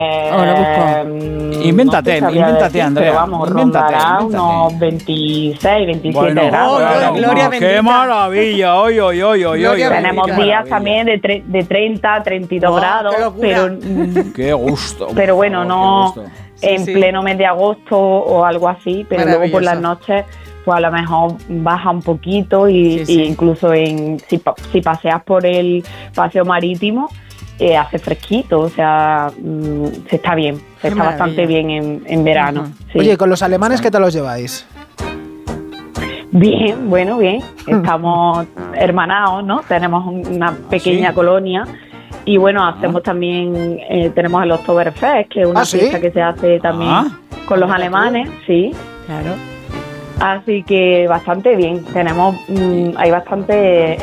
lo busco. Invéntate, Andrea. Pero vamos, rondará unos 26, 27 grados. Gloria bendita. ¡Qué maravilla! ¡Oy! Tenemos días también de 30, 32 grados, pero ¡qué gusto! Pero bueno, no en pleno mes de agosto o algo así, pero luego por las noches pues a lo mejor baja un poquito y incluso si paseas por el paseo marítimo hace fresquito, o sea, se está bien, se está bastante bien en verano. Sí. Oye, ¿con los alemanes qué tal los lleváis? Bien, bien, estamos hermanados, ¿no? Tenemos una pequeña colonia. Y bueno, hacemos también, tenemos el Oktoberfest, que es una fiesta que se hace también con los alemanes, sí. Claro. Así que bastante bien. Tenemos, hay bastante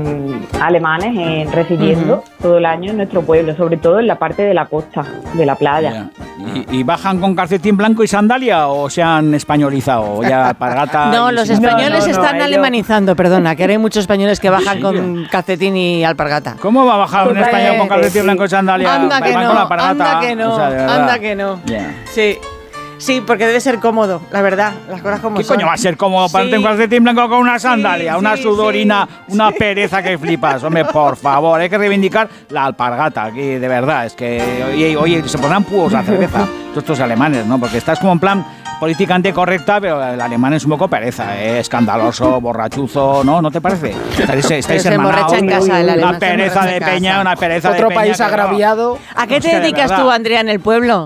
alemanes residiendo todo el año en nuestro pueblo, sobre todo en la parte de la costa, de la playa. ¿Y bajan con calcetín blanco y sandalia o se han españolizado? Ya alpargata. No, los españoles están alemanizando, perdona, que hay muchos españoles que bajan con calcetín y alpargata. ¿Cómo va a bajar un español con calcetín blanco y sandalia? Anda que no, anda que no. Sí. Sí, porque debe ser cómodo, la verdad, las cosas como ¿Qué son. coño va a ser cómodo para un calcetín blanco con una sandalia, una sudorina, una pereza que flipas? Hombre, por favor, hay que reivindicar la alpargata aquí, de verdad. Es que, oye, se pondrán púos a cerveza, todos estos alemanes, ¿no? Porque estás como en plan políticamente correcta, pero el alemán es un poco pereza, escandaloso, borrachuzo, ¿no? ¿No te parece? Estáis hermanados. En casa, el alemán una pereza de peña, una pereza de peña. Otro país agraviado. ¿A qué te dedicas tú, Andrea, en el pueblo?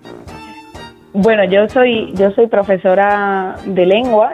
Bueno, yo soy profesora de lengua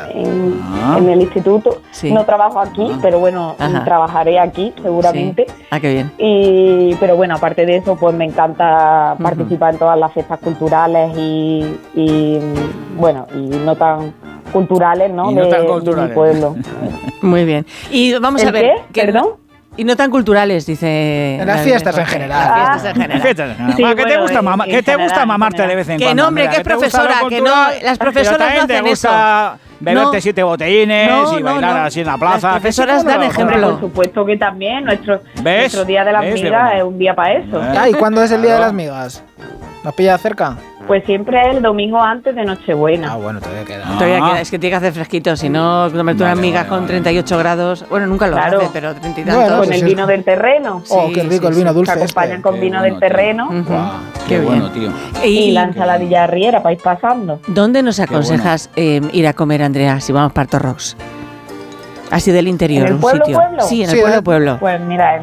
en el instituto. Sí. No trabajo aquí, pero bueno, trabajaré aquí seguramente. Sí. Ah, qué bien. Pero bueno, aparte de eso, pues me encanta participar en todas las fiestas culturales y bueno, y no tan culturales, ¿no? Y no tan culturales. De mi pueblo. Muy bien. Y vamos a ver. ¿Qué? ¿Perdón? Y no tan culturales, dice. En las fiestas en general. Sí, ¿Qué te gusta mamarte de vez en cuando? Que no, hombre, que es profesora, que no, las profesoras no hacen eso. Beberte 7 botellines y bailar así en la plaza. Las profesoras dan ejemplo. Por supuesto que también. Nuestro Día de las Migas es un día para eso. ¿Y cuándo es el Día de las Migas? ¿Nos pilla cerca? Pues siempre es el domingo antes de Nochebuena. Bueno, todavía queda. Todavía queda, es que tiene que hacer fresquito, si no, comerte unas migas con 38 grados. Bueno, nunca lo hace, pero 30 y tantos. Con el vino del terreno. Qué rico el vino dulce. Se acompañan con vino del terreno. Qué bueno, tío. Y la ensaladilla riera para ir pasando. ¿Dónde nos aconsejas ir a comer, Andrea, si vamos para Torrox? Así del interior, ¿En el pueblo, pueblo? Sí, en el pueblo. Pues mira,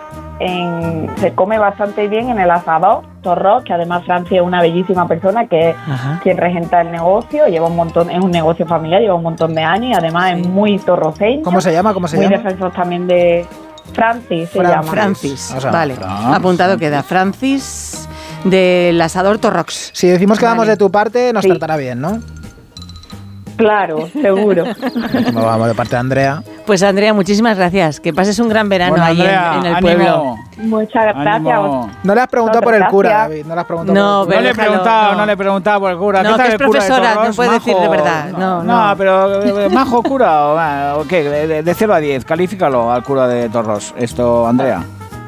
se come bastante bien en el asador Torrox, que además Francia es una bellísima persona que es quien regenta el negocio, lleva un montón, es un negocio familiar, lleva un montón de años y además es muy torroceño. ¿Cómo se llama? Muy defensor también de Francis, se llama. Francis, vale. Apuntado queda, Francis del asador Torrox. Si decimos que vamos de tu parte, nos tratará bien, ¿no? Claro, seguro. Como vamos de parte de Andrea. Pues Andrea, muchísimas gracias. Que pases un gran verano ahí en el pueblo. Muchas gracias. No le has preguntado por el cura, David. No le has preguntado por el cura. No le he preguntado por el cura. No, que es profesora, no puede decir de verdad. No, pero ¿majo cura o qué? De 0 a 10, califícalo al cura de Torros. Esto, Andrea.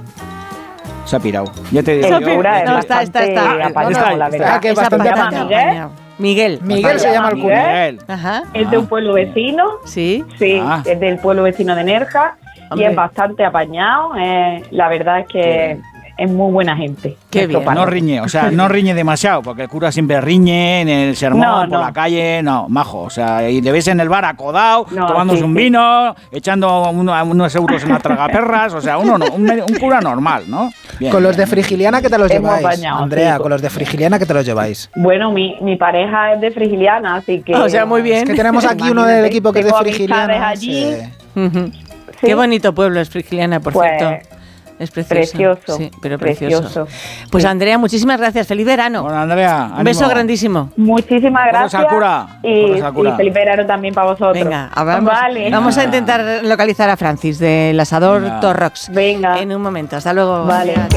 Se ha pirado. Ya te digo. No, está. Que es bastante apañado. Miguel se llama el cura. Es de un pueblo vecino. Sí. Sí, es del pueblo vecino de Nerja. Y es bastante apañado. La verdad es que es muy buena gente. Qué bien. No riñe, o sea, no riñe demasiado, porque el cura siempre riñe en el sermón, por la calle, majo. O sea, y te ves en el bar acodado, tomándose un vino, echando unos euros en la tragaperras, o sea, un cura normal, ¿no? Bien, con los de Frigiliana, ¿qué te los lleváis? Andrea, con los de Frigiliana, ¿qué te los lleváis? Bueno, mi pareja es de Frigiliana, así que... O sea, muy bien. Es que tenemos aquí uno del equipo que es de Frigiliana. Allí. Qué bonito pueblo es Frigiliana, por cierto. Es precioso. Sí, pero precioso. Pues Andrea, muchísimas gracias. Feliz verano. Bueno, Andrea, ánimo. Un beso grandísimo. Muchísimas gracias. Y feliz verano también para vosotros. Venga, vamos a intentar localizar a Francis del asador Torrox. Venga. En un momento. Hasta luego. Vale.